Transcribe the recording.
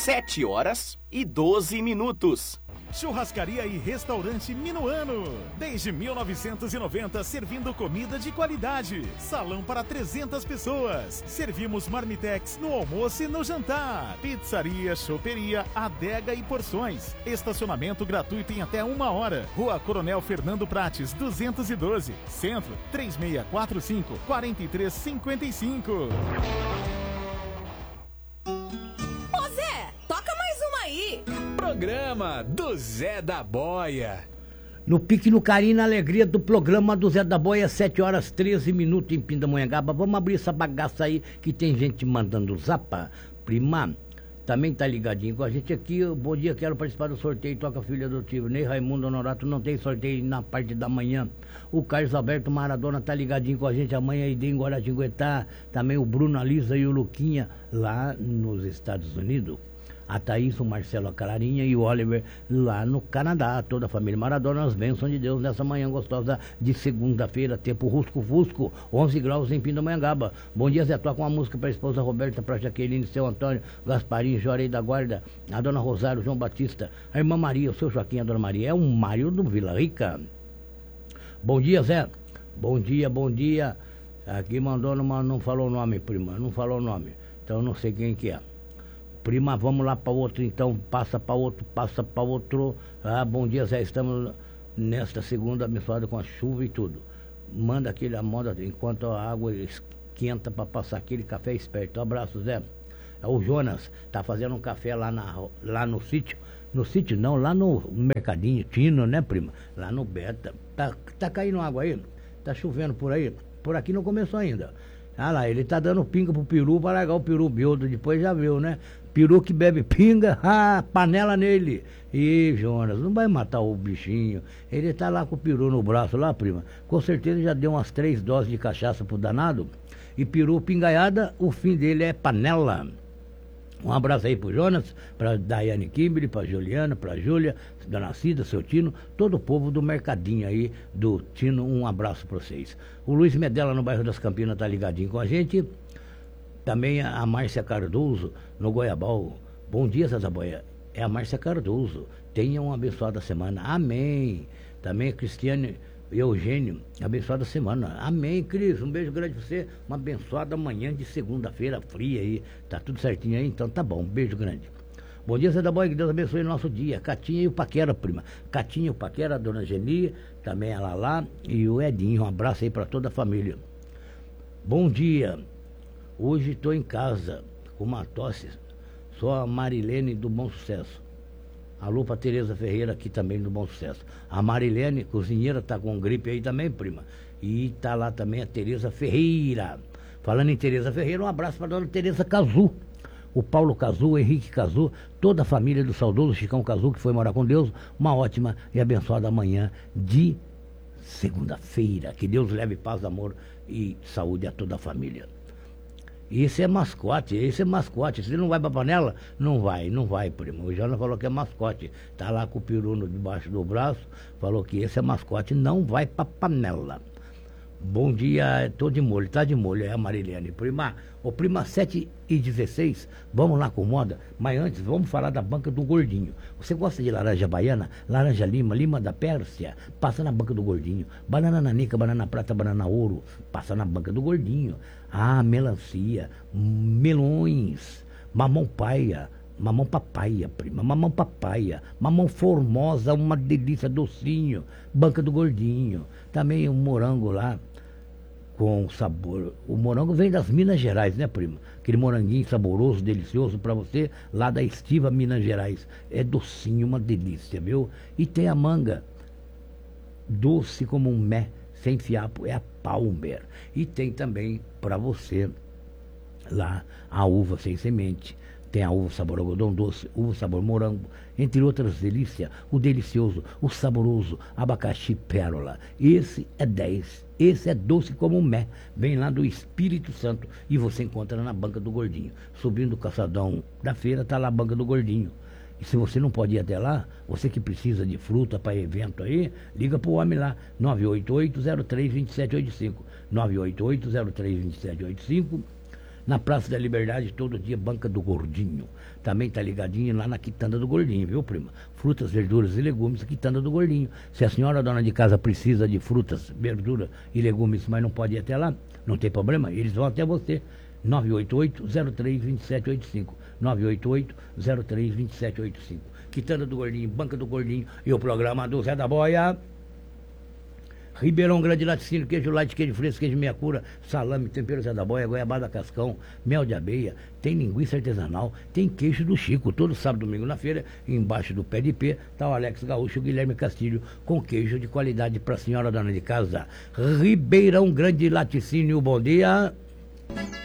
7h12. Churrascaria e restaurante Minuano. Desde 1990, servindo comida de qualidade. Salão para 300 pessoas. Servimos marmitex no almoço e no jantar. Pizzaria, choperia, adega e porções. Estacionamento gratuito em até 1 hora. Rua Coronel Fernando Prates, 212. Centro, 3645-4355. Programa do Zé da Boia. No pique, no carinho, na alegria do programa do Zé da Boia, 7h13 em Pindamonhangaba. Vamos abrir essa bagaça aí que tem gente mandando zapa. Prima, também tá ligadinho com a gente aqui. Bom dia, quero participar do sorteio. Toca filho adotivo. Ney Raimundo Honorato, não tem sorteio na parte da manhã. O Carlos Alberto Maradona tá ligadinho com a gente amanhã aí em Guaratinguetá. Também o Bruno, a Lisa e o Luquinha lá nos Estados Unidos. A Thaís, o Marcelo, a Clarinha e o Oliver lá no Canadá. Toda a família Maradona, as bênçãos de Deus nessa manhã gostosa de segunda-feira. Tempo rusco-fusco, 11 graus em Pindamonhangaba. Bom dia, Zé. Toca uma música para a esposa Roberta, para Jaqueline, seu Antônio, Gasparinho, Jorei da Guarda, a dona Rosário, João Batista, a irmã Maria, o seu Joaquim, a dona Maria. É o Mário do Vila Rica. Bom dia, Zé. Bom dia, bom dia. Aqui mandou, não falou o nome, prima. Não falou o nome. Então eu não sei quem que é. Prima, vamos lá para outro, então, passa para outro. Ah, bom dia, Zé, estamos nesta segunda abençoada com a chuva e tudo. Manda aquele moda enquanto a água esquenta para passar aquele café esperto. Abraço, Zé. É o Jonas, tá fazendo um café lá no sítio. No sítio não, lá no mercadinho Tino, né, prima? Lá no Beta. Tá caindo água aí? Tá chovendo por aí? Por aqui não começou ainda. Ah lá, ele tá dando pinga pro peru para largar o peru bioldo, depois já viu, né? Peru que bebe pinga, panela nele. E Jonas, não vai matar o bichinho. Ele tá lá com o peru no braço lá, prima. Com certeza já deu umas 3 doses de cachaça pro danado. E peru pingaiada, o fim dele é panela. Um abraço aí pro Jonas, pra Daiane Kimberly, pra Juliana, pra Júlia, Dona Cida, seu Tino, todo o povo do mercadinho aí do Tino, um abraço pra vocês. O Luiz Medella no bairro das Campinas tá ligadinho com a gente. Também a Márcia Cardoso no Goiabal. Bom dia, Zé da Boia. É a Márcia Cardoso. Tenha uma abençoada semana. Amém. Também a Cristiane Eugênio, abençoada semana. Amém, Cris. Um beijo grande pra você. Uma abençoada manhã de segunda-feira fria aí. Tá tudo certinho aí? Então tá bom. Um beijo grande. Bom dia, Zé da Boia. Que Deus abençoe o nosso dia. Catinha e o Paquera, prima. Catinha e o Paquera, a dona Geni, também a Lalá e o Edinho. Um abraço aí pra toda a família. Bom dia. Hoje estou em casa com uma tosse. Sou a Marilene do Bom Sucesso. Alô para Tereza Ferreira aqui também do Bom Sucesso. A Marilene, cozinheira, tá com gripe aí também, prima. E tá lá também a Tereza Ferreira. Falando em Tereza Ferreira, um abraço para dona Tereza Cazu. O Paulo Cazu, o Henrique Cazu, toda a família do saudoso Chicão Cazu, que foi morar com Deus. Uma ótima e abençoada manhã de segunda-feira. Que Deus leve paz, amor e saúde a toda a família. Esse é mascote. Se não vai pra panela, não vai, primo. O Jana falou que é mascote. Tá lá com o peru debaixo do braço, falou que esse é mascote, não vai pra panela. Bom dia, tô de molho, tá de molho, é a Marilene. Prima, 7h16, vamos lá com moda, mas antes vamos falar da banca do Gordinho. Você gosta de laranja baiana, laranja lima, lima da Pérsia? Passa na banca do Gordinho. Banana nanica, banana prata, banana ouro, passa na banca do Gordinho. Ah, melancia, melões, mamão paia, mamão papaya, prima, mamão papaya, mamão formosa, uma delícia, docinho, banca do Gordinho. Também um morango lá, com sabor. O morango vem das Minas Gerais, né, prima? Aquele moranguinho saboroso, delicioso para você, lá da Estiva, Minas Gerais. É docinho, uma delícia, viu? E tem a manga, doce como um mé, sem fiapo, é a Palmer. E tem também para você lá a uva sem semente. Tem a uva sabor algodão doce, uva sabor morango, entre outras delícias, o delicioso, o saboroso abacaxi pérola. Esse é 10, esse é doce como um mé, vem lá do Espírito Santo e você encontra na banca do Gordinho. Subindo o calçadão da feira, tá lá a banca do Gordinho. E se você não pode ir até lá, você que precisa de fruta para evento aí, liga pro homem lá, 988-03-2785, 988-03-2785. Na Praça da Liberdade, todo dia, Banca do Gordinho. Também tá ligadinho lá na Quitanda do Gordinho, viu, prima? Frutas, verduras e legumes, Quitanda do Gordinho. Se a senhora dona de casa precisa de frutas, verdura e legumes, mas não pode ir até lá, não tem problema, eles vão até você. 988-03-2785. 988-03-2785. Quitanda do Gordinho, Banca do Gordinho e o programa do Zé da Boia. Ribeirão Grande, laticínio, queijo light, queijo fresco, queijo meia cura, salame, tempero Zé da Boia, goiabada cascão, mel de abelha, tem linguiça artesanal, tem queijo do Chico, todo sábado e domingo na feira, embaixo do pé de pé, tá o Alex Gaúcho e o Guilherme Castilho, com queijo de qualidade para a senhora dona de casa. Ribeirão Grande, laticínio, bom dia.